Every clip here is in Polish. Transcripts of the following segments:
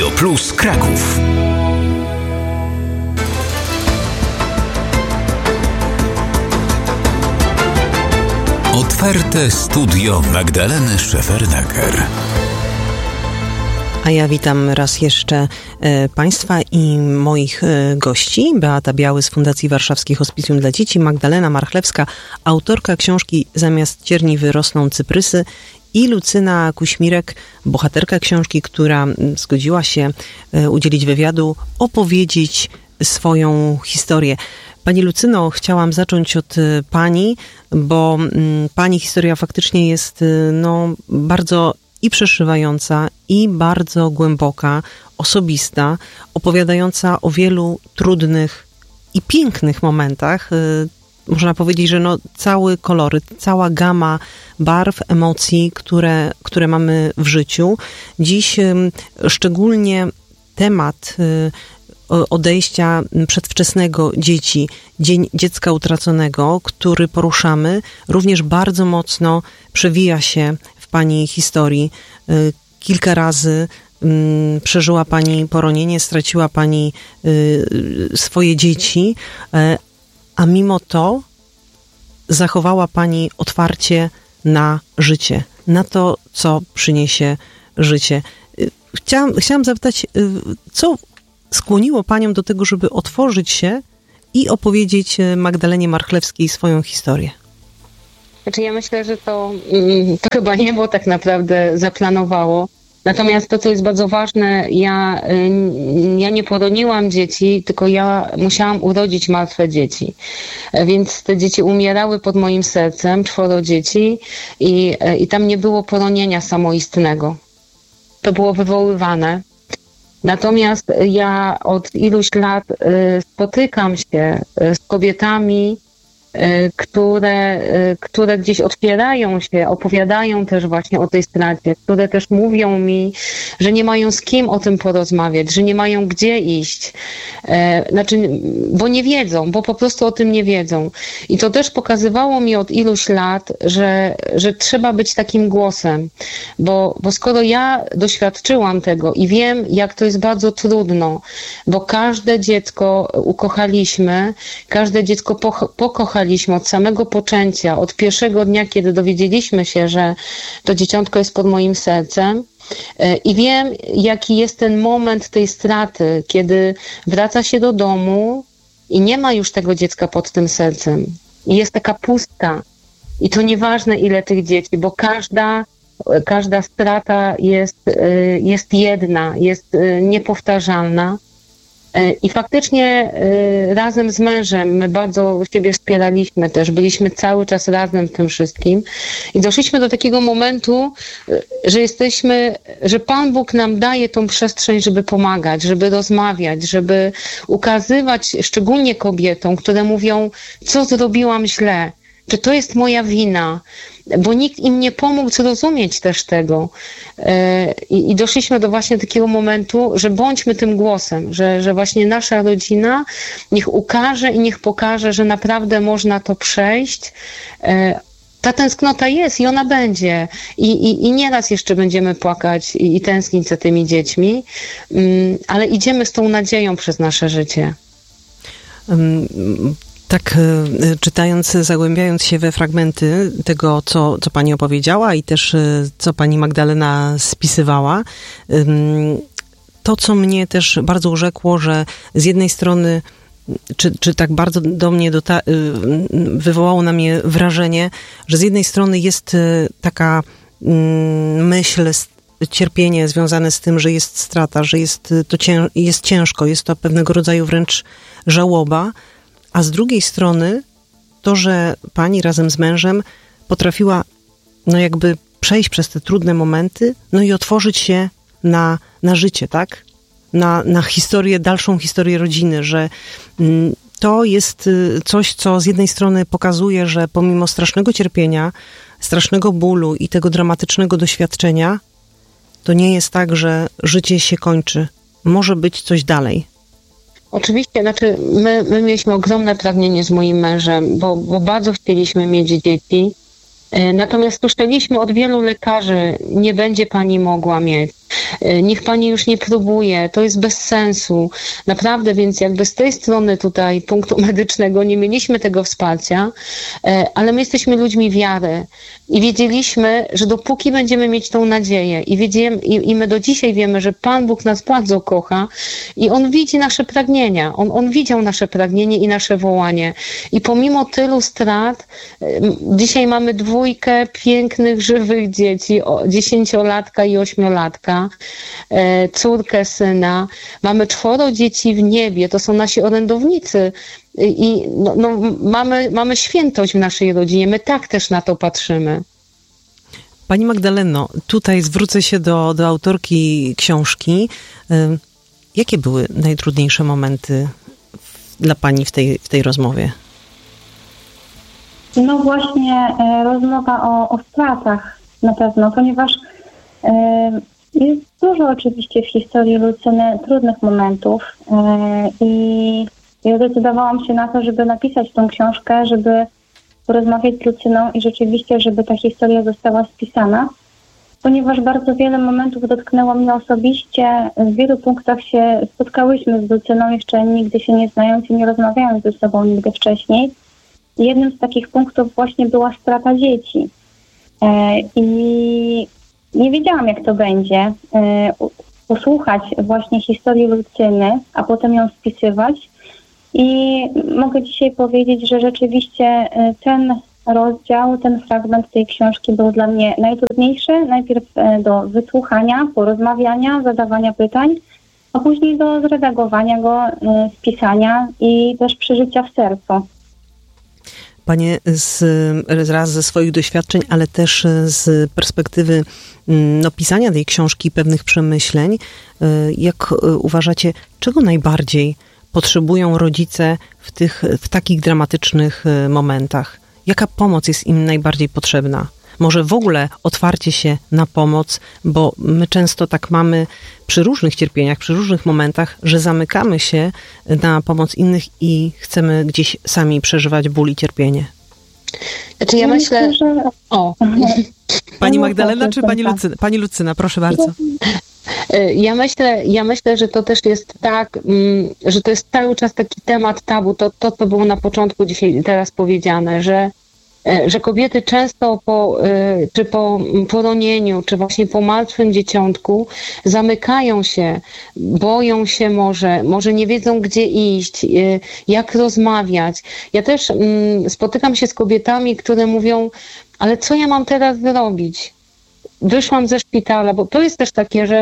Radio Plus Kraków. Otwarte studio Magdaleny Szefernaker. A ja witam raz jeszcze Państwa i moich gości. Beata Biały z Fundacji Warszawskie Hospicjum dla Dzieci, Magdalena Marchlewska, autorka książki Zamiast cierni wyrosną cyprysy, i Lucyna Kuśmirek, bohaterka książki, która zgodziła się udzielić wywiadu, opowiedzieć swoją historię. Pani Lucyno, chciałam zacząć od Pani, bo Pani historia faktycznie jest bardzo i przeszywająca, i bardzo głęboka, osobista, opowiadająca o wielu trudnych i pięknych momentach. Można powiedzieć, że cały koloryt, cała gama barw, emocji, które mamy w życiu. Dziś szczególnie temat odejścia przedwczesnego dzieci, Dzień Dziecka Utraconego, który poruszamy, również bardzo mocno przewija się w Pani historii. Kilka razy przeżyła Pani poronienie, straciła Pani swoje dzieci, a mimo to zachowała Pani otwarcie na życie, na to, co przyniesie życie. Chciałam zapytać, co skłoniło Panią do tego, żeby otworzyć się i opowiedzieć Magdalenie Marchlewskiej swoją historię? Znaczy ja myślę, że to chyba niebo tak naprawdę zaplanowało. Natomiast to, co jest bardzo ważne, ja nie poroniłam dzieci, tylko ja musiałam urodzić martwe dzieci. Więc te dzieci umierały pod moim sercem, 4 dzieci i tam nie było poronienia samoistnego. To było wywoływane. Natomiast ja od iluś lat spotykam się z kobietami, które gdzieś otwierają się, opowiadają też właśnie o tej stracie, które też mówią mi, że nie mają z kim o tym porozmawiać, że nie mają gdzie iść. Bo nie wiedzą, bo po prostu o tym nie wiedzą. I to też pokazywało mi od iluś lat, że trzeba być takim głosem, bo skoro ja doświadczyłam tego i wiem, jak to jest bardzo trudno, bo każde dziecko ukochaliśmy, każde dziecko pokochaliśmy od samego poczęcia, od pierwszego dnia, kiedy dowiedzieliśmy się, że to dzieciątko jest pod moim sercem. I wiem, jaki jest ten moment tej straty, kiedy wraca się do domu i nie ma już tego dziecka pod tym sercem. I jest taka pustka. I to nieważne, ile tych dzieci, bo każda strata jest jedna, jest niepowtarzalna. I faktycznie razem z mężem my bardzo siebie wspieraliśmy też, byliśmy cały czas razem w tym wszystkim i doszliśmy do takiego momentu, że Pan Bóg nam daje tą przestrzeń, żeby pomagać, żeby rozmawiać, żeby ukazywać szczególnie kobietom, które mówią, co zrobiłam źle, czy to jest moja wina, bo nikt im nie pomógł zrozumieć też tego. I doszliśmy do właśnie takiego momentu, że bądźmy tym głosem, że właśnie nasza rodzina niech ukaże i niech pokaże, że naprawdę można to przejść. Ta tęsknota jest i ona będzie. I nieraz jeszcze będziemy płakać i tęsknić za tymi dziećmi, ale idziemy z tą nadzieją przez nasze życie. Tak czytając, zagłębiając się we fragmenty tego, co Pani opowiedziała i też co Pani Magdalena spisywała, to, co mnie też bardzo urzekło, że z jednej strony, czy tak bardzo do mnie wywołało na mnie wrażenie, że z jednej strony jest taka myśl, cierpienie związane z tym, że jest strata, że jest ciężko, jest to pewnego rodzaju wręcz żałoba, a z drugiej strony to, że Pani razem z mężem potrafiła jakby przejść przez te trudne momenty, i otworzyć się na życie, tak? Na historię, dalszą historię rodziny, że to jest coś, co z jednej strony pokazuje, że pomimo strasznego cierpienia, strasznego bólu i tego dramatycznego doświadczenia, to nie jest tak, że życie się kończy. Może być coś dalej. Oczywiście, my mieliśmy ogromne pragnienie z moim mężem, bo bardzo chcieliśmy mieć dzieci. Natomiast słyszeliśmy od wielu lekarzy, nie będzie pani mogła mieć. niech pani już nie próbuje, to jest bez sensu. Naprawdę, więc jakby z tej strony tutaj punktu medycznego nie mieliśmy tego wsparcia, ale my jesteśmy ludźmi wiary i wiedzieliśmy, że dopóki będziemy mieć tą nadzieję i my do dzisiaj wiemy, że Pan Bóg nas bardzo kocha i On widzi nasze pragnienia, On widział nasze pragnienie i nasze wołanie. I pomimo tylu strat, dzisiaj mamy 2 pięknych, żywych dzieci, 10-latka i 8-latka, córkę, syna. Mamy 4 dzieci w niebie, to są nasi orędownicy. I mamy świętość w naszej rodzinie, my tak też na to patrzymy. Pani Magdaleno, tutaj zwrócę się do autorki książki. Jakie były najtrudniejsze momenty dla pani w tej rozmowie? No właśnie rozmowa o stratach na pewno, ponieważ jest dużo oczywiście w historii Lucyny trudnych momentów i ja zdecydowałam się na to, żeby napisać tą książkę, żeby porozmawiać z Lucyną i rzeczywiście, żeby ta historia została spisana, ponieważ bardzo wiele momentów dotknęło mnie osobiście. W wielu punktach się spotkałyśmy z Lucyną, jeszcze nigdy się nie znając i nie rozmawiając ze sobą nigdy wcześniej. Jednym z takich punktów właśnie była strata dzieci. I nie wiedziałam, jak to będzie. Posłuchać właśnie historii Lucyny, a potem ją spisywać. I mogę dzisiaj powiedzieć, że rzeczywiście ten rozdział, ten fragment tej książki był dla mnie najtrudniejszy. Najpierw do wysłuchania, porozmawiania, zadawania pytań, a później do zredagowania go, spisania i też przeżycia w sercu. Panie, raz ze swoich doświadczeń, ale też z perspektywy pisania tej książki, pewnych przemyśleń, jak uważacie, czego najbardziej potrzebują rodzice w takich dramatycznych momentach? Jaka pomoc jest im najbardziej potrzebna? Może w ogóle otwarcie się na pomoc, bo my często tak mamy przy różnych cierpieniach, przy różnych momentach, że zamykamy się na pomoc innych i chcemy gdzieś sami przeżywać ból i cierpienie. Znaczy ja myślę, że... Pani Magdalena czy pani Lucyna? Pani Lucyna, proszę bardzo. Ja myślę, że to też jest tak, że to jest cały czas taki temat tabu, to co było na początku dzisiaj teraz powiedziane, że kobiety często czy po poronieniu, czy właśnie po martwym dzieciątku zamykają się, boją się może nie wiedzą, gdzie iść, jak rozmawiać. Ja też spotykam się z kobietami, które mówią, ale co ja mam teraz zrobić? Wyszłam ze szpitala, bo to jest też takie, że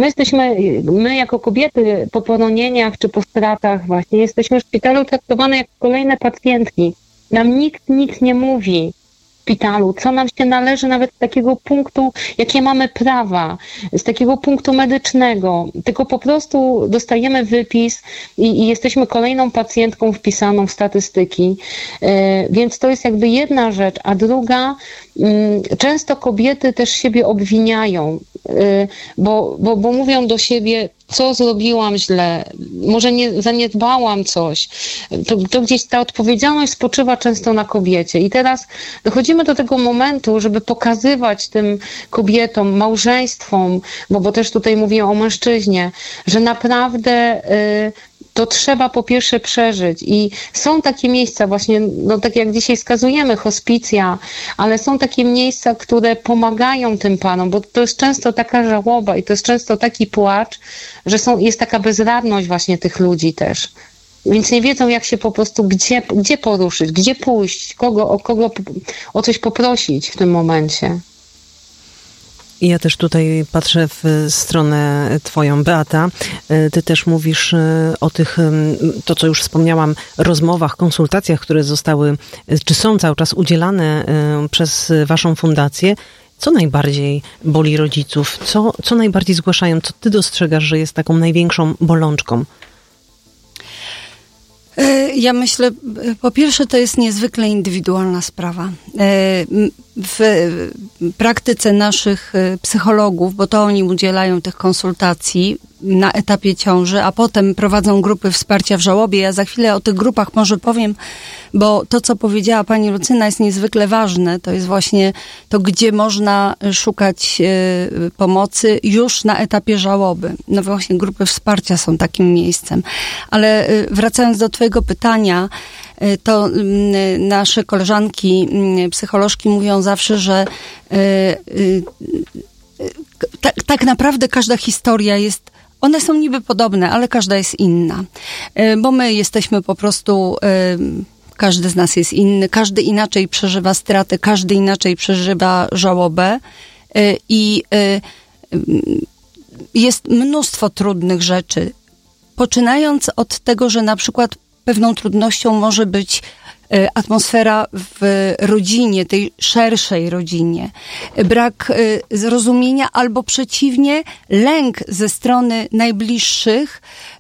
my jako kobiety po poronieniach czy po stratach właśnie jesteśmy w szpitalu traktowane jak kolejne pacjentki. Nam nikt nic nie mówi w szpitalu, co nam się należy nawet z takiego punktu, jakie mamy prawa, z takiego punktu medycznego. Tylko po prostu dostajemy wypis i jesteśmy kolejną pacjentką wpisaną w statystyki. Więc to jest jakby jedna rzecz, a druga, często kobiety też siebie obwiniają, bo mówią do siebie, co zrobiłam źle, może nie zaniedbałam coś. To gdzieś ta odpowiedzialność spoczywa często na kobiecie. I teraz dochodzimy do tego momentu, żeby pokazywać tym kobietom, małżeństwom, bo też tutaj mówię o mężczyźnie, że naprawdę to trzeba po pierwsze przeżyć i są takie miejsca właśnie, tak jak dzisiaj wskazujemy, hospicja, ale są takie miejsca, które pomagają tym panom, bo to jest często taka żałoba i to jest często taki płacz, że jest taka bezradność właśnie tych ludzi też. Więc nie wiedzą, jak się po prostu, gdzie poruszyć, gdzie pójść, kogo o coś poprosić w tym momencie. Ja też tutaj patrzę w stronę twoją, Beata. Ty też mówisz o tych, to co już wspomniałam, rozmowach, konsultacjach, które zostały, czy są cały czas udzielane przez waszą fundację. Co najbardziej boli rodziców? Co najbardziej zgłaszają? Co ty dostrzegasz, że jest taką największą bolączką? Ja myślę, po pierwsze to jest niezwykle indywidualna sprawa. W praktyce naszych psychologów, bo to oni udzielają tych konsultacji, na etapie ciąży, a potem prowadzą grupy wsparcia w żałobie. Ja za chwilę o tych grupach może powiem, bo to, co powiedziała pani Lucyna, jest niezwykle ważne. To jest właśnie to, gdzie można szukać pomocy już na etapie żałoby. No właśnie grupy wsparcia są takim miejscem. Ale wracając do twojego pytania, to nasze koleżanki, psycholożki mówią zawsze, że tak naprawdę każda historia jest, one są niby podobne, ale każda jest inna. Bo my jesteśmy po prostu, każdy z nas jest inny, każdy inaczej przeżywa stratę, każdy inaczej przeżywa żałobę i jest mnóstwo trudnych rzeczy. Poczynając od tego, że na przykład pewną trudnością może być atmosfera w rodzinie, tej szerszej rodzinie, brak zrozumienia albo przeciwnie, lęk ze strony najbliższych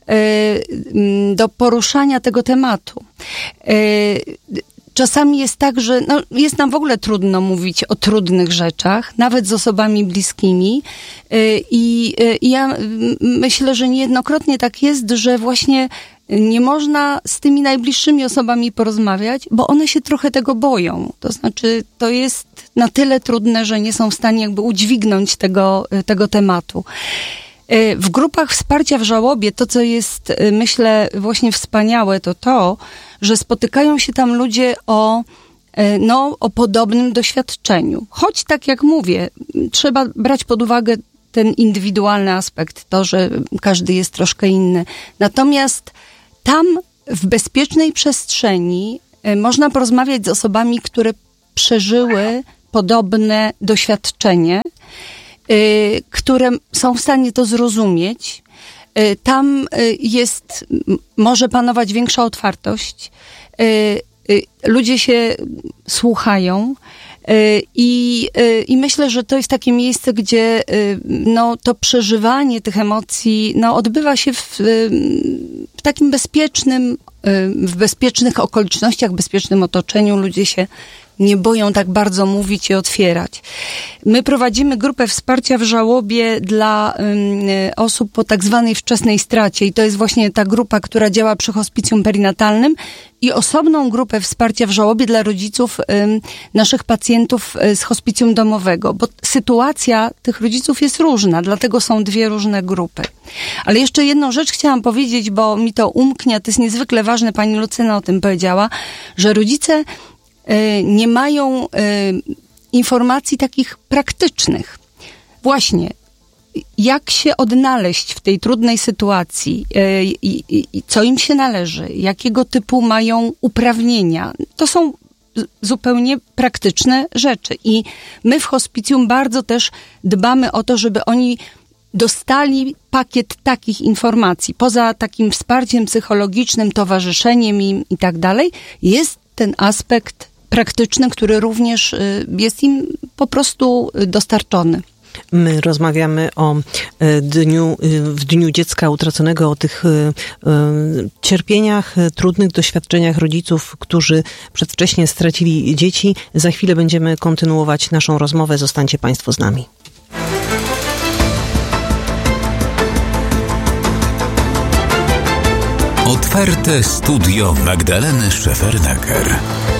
do poruszania tego tematu. Czasami jest tak, że jest nam w ogóle trudno mówić o trudnych rzeczach, nawet z osobami bliskimi. I ja myślę, że niejednokrotnie tak jest, że właśnie nie można z tymi najbliższymi osobami porozmawiać, bo one się trochę tego boją. To znaczy, to jest na tyle trudne, że nie są w stanie jakby udźwignąć tego tematu. W grupach wsparcia w żałobie to, co jest, myślę, właśnie wspaniałe, to, że spotykają się tam ludzie o podobnym doświadczeniu. Choć, tak jak mówię, trzeba brać pod uwagę ten indywidualny aspekt, to, że każdy jest troszkę inny. Natomiast tam w bezpiecznej przestrzeni można porozmawiać z osobami, które przeżyły podobne doświadczenie, które są w stanie to zrozumieć. Tam może panować większa otwartość. Ludzie się słuchają. I myślę, że to jest takie miejsce, gdzie to przeżywanie tych emocji odbywa się w takim w bezpiecznych okolicznościach, w bezpiecznym otoczeniu. Ludzie się nie boją tak bardzo mówić i otwierać. My prowadzimy grupę wsparcia w żałobie dla osób po tak zwanej wczesnej stracie i to jest właśnie ta grupa, która działa przy hospicjum perinatalnym i osobną grupę wsparcia w żałobie dla rodziców naszych pacjentów z hospicjum domowego, bo sytuacja tych rodziców jest różna, dlatego są dwie różne grupy. Ale jeszcze jedną rzecz chciałam powiedzieć, bo mi to umknie, to jest niezwykle ważne, pani Lucyna o tym powiedziała, że rodzice nie mają informacji takich praktycznych. Właśnie, jak się odnaleźć w tej trudnej sytuacji, co im się należy, jakiego typu mają uprawnienia. To są zupełnie praktyczne rzeczy. I my w hospicjum bardzo też dbamy o to, żeby oni dostali pakiet takich informacji. Poza takim wsparciem psychologicznym, towarzyszeniem im i tak dalej, jest ten aspekt praktyczny, który również jest im po prostu dostarczony. My rozmawiamy o w Dniu Dziecka Utraconego, o tych cierpieniach, trudnych doświadczeniach rodziców, którzy przedwcześnie stracili dzieci. Za chwilę będziemy kontynuować naszą rozmowę. Zostańcie Państwo z nami. Otwarte studio Magdaleny Szefernaker.